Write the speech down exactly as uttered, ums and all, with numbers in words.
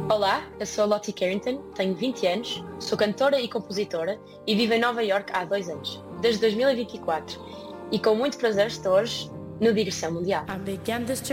Olá, eu sou a Lottie Carrington, tenho vinte anos, sou cantora e compositora e vivo em Nova Iorque há dois anos, desde dois mil e vinte e quatro, e com muito prazer estou hoje no Digressão Mundial. I began this journey